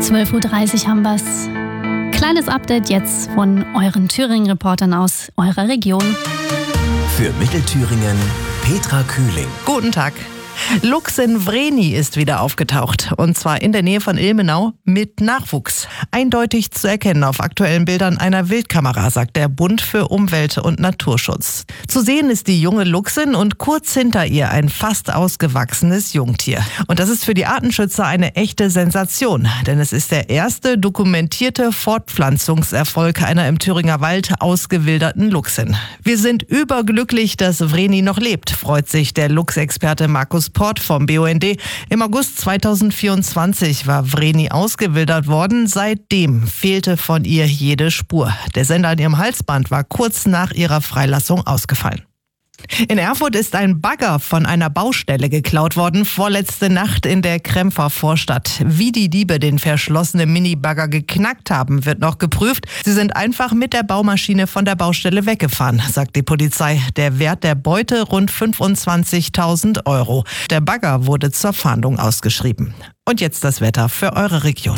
12.30 Uhr haben wir es. Kleines Update jetzt von euren Thüringen-Reportern aus eurer Region. Für Mittelthüringen Petra Kühling. Guten Tag. Luchs in Vreni ist wieder aufgetaucht. Und zwar in der Nähe von Ilmenau mit Nachwuchs. Eindeutig zu erkennen auf aktuellen Bildern einer Wildkamera, sagt der Bund für Umwelt und Naturschutz. Zu sehen ist die junge Luchsin und kurz hinter ihr ein fast ausgewachsenes Jungtier. Und das ist für die Artenschützer eine echte Sensation. Denn es ist der erste dokumentierte Fortpflanzungserfolg einer im Thüringer Wald ausgewilderten Luchsin. Wir sind überglücklich, dass Vreni noch lebt, freut sich der Luchsexperte Markus Port vom BUND. Im August 2024 war Vreni ausgewildert worden. Seitdem fehlte von ihr jede Spur. Der Sender an ihrem Halsband war kurz nach ihrer Freilassung ausgefallen. In Erfurt ist ein Bagger von einer Baustelle geklaut worden, vorletzte Nacht in der Krempfer Vorstadt. Wie die Diebe den verschlossenen Mini-Bagger geknackt haben, wird noch geprüft. Sie sind einfach mit der Baumaschine von der Baustelle weggefahren, sagt die Polizei. Der Wert der Beute rund 25.000 €. Der Bagger wurde zur Fahndung ausgeschrieben. Und jetzt das Wetter für eure Region.